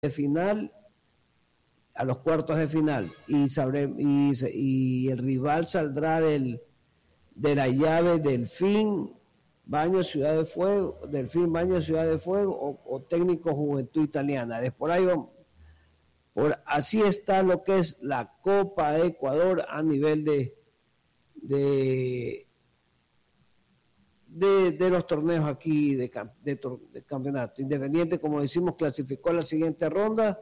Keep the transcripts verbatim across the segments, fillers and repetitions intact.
de final, a los cuartos de final, y, sabré, y, y el rival saldrá del, de la llave Delfín, Baño, Ciudad de Fuego, Delfín, Baño, Ciudad de Fuego, o, o Técnico Juventud Italiana. De por ahí vamos. Por, así está lo que es la Copa de Ecuador a nivel de, de, de, de los torneos aquí de, de, de campeonato. Independiente, como decimos, clasificó a la siguiente ronda.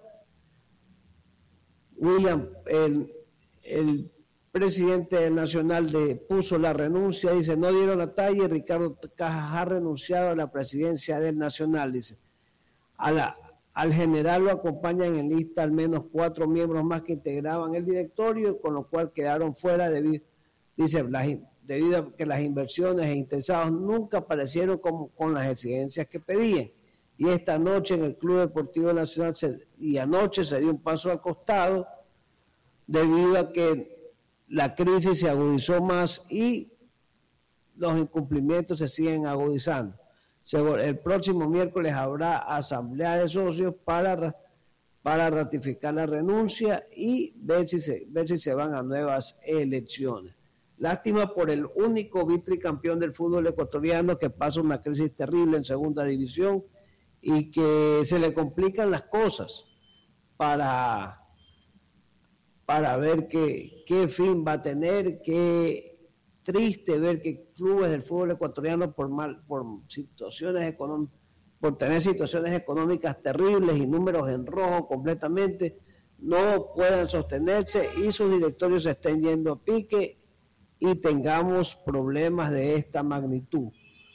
William, el, el presidente nacional de, puso la renuncia, dice, no dieron la talla y Ricardo Cajas ha renunciado a la presidencia del Nacional, dice. A la, al general lo acompañan en lista al menos cuatro miembros más que integraban el directorio, con lo cual quedaron fuera debido, dice, las, debido a que las inversiones e interesados nunca aparecieron como, con las exigencias que pedían. Y esta noche en el Club Deportivo Nacional se, y anoche se dio un paso al costado debido a que la crisis se agudizó más y los incumplimientos se siguen agudizando. El próximo miércoles habrá asamblea de socios para, para ratificar la renuncia y ver si, se, ver si se van a nuevas elecciones. Lástima por el único vitricampeón del fútbol ecuatoriano que pasa una crisis terrible en segunda división y que se le complican las cosas para, para ver qué, qué fin va a tener. Qué triste ver que clubes del fútbol ecuatoriano por, mal, por situaciones económicas, por tener situaciones económicas terribles y números en rojo completamente, no puedan sostenerse y sus directorios se estén yendo a pique y tengamos problemas de esta magnitud.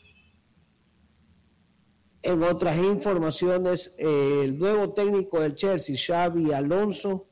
En otras informaciones, eh, el nuevo técnico del Chelsea, Xabi Alonso,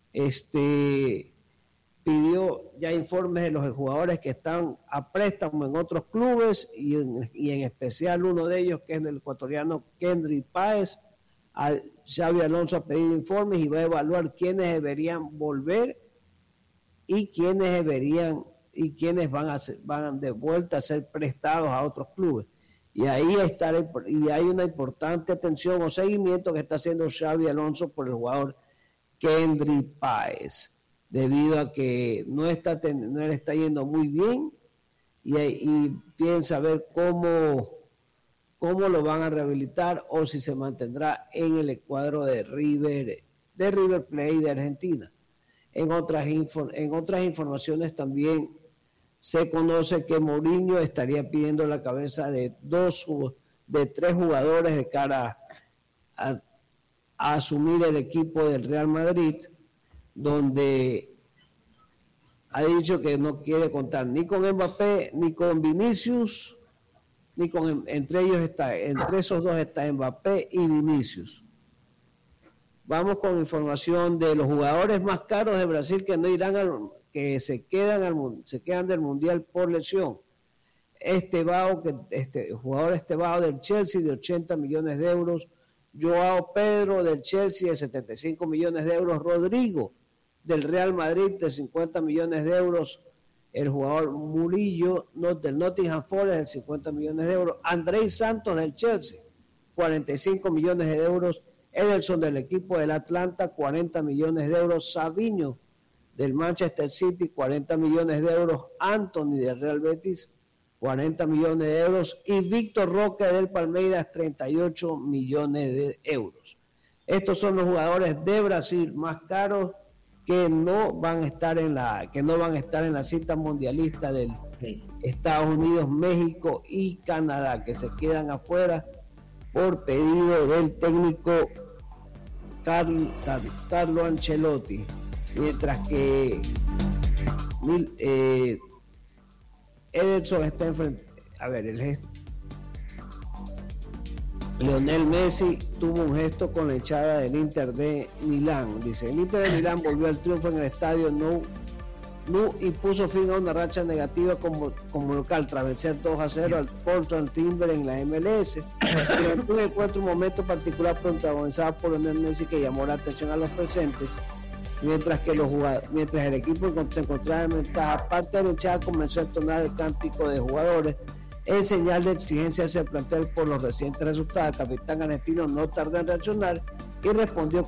este, pidió ya informes de los jugadores que están a préstamo en otros clubes y en, y en especial uno de ellos, que es el ecuatoriano Kendry Páez. A Xabi Alonso ha pedido informes y va a evaluar quiénes deberían volver y quiénes deberían y quiénes van a ser, van de vuelta a ser prestados a otros clubes. Y ahí está, y hay una importante atención o seguimiento que está haciendo Xabi Alonso por el jugador Kendry Páez, debido a que no, está, no le está yendo muy bien y, y piensa ver cómo, cómo lo van a rehabilitar o si se mantendrá en el cuadro de River, de River Plate de Argentina. En otras, info, en otras informaciones también se conoce que Mourinho estaría pidiendo la cabeza de dos, de tres jugadores de cara a, a asumir el equipo del Real Madrid, donde ha dicho que no quiere contar ni con Mbappé, ni con Vinicius, ni con, entre ellos está, entre esos dos está Mbappé y Vinicius. Vamos con información de los jugadores más caros de Brasil que no irán al que se quedan al se quedan del mundial por lesión. Estevao, que este jugador Estevao del Chelsea de ochenta millones de euros, Joao Pedro del Chelsea de setenta y cinco millones de euros, Rodrigo del Real Madrid de cincuenta millones de euros, el jugador Murillo no, del Nottingham Forest de cincuenta millones de euros, Andrés Santos del Chelsea cuarenta y cinco millones de euros, Ederson del equipo del Atlanta cuarenta millones de euros, Savinho del Manchester City, cuarenta millones de euros, Anthony del Real Betis, cuarenta millones de euros, y Víctor Roque del Palmeiras, treinta y ocho millones de euros. Estos son los jugadores de Brasil más caros que no van a estar en la, que no van a estar en la cita mundialista del Estados Unidos, México y Canadá, que se quedan afuera por pedido del técnico Carl, Carlo Ancelotti. Mientras que eh, Ederson está enfrente, a ver, el gesto. Lionel Messi tuvo un gesto con la hinchada del Inter de Milán. Dice, el Inter de Milán volvió al triunfo en el estadio Nou, Nou y puso fin a una racha negativa como, como local tras vencer dos a cero al Portland Timber en la M L S. Un encuentro, un momento particular protagonizado por Lionel Messi que llamó la atención a los presentes. Mientras que los jugadores, mientras el equipo se encontraba en ventaja, parte de la hinchada comenzó a entonar el cántico de jugadores en señal de exigencia hacia el plantel por los recientes resultados. El capitán argentino no tardó en reaccionar y respondió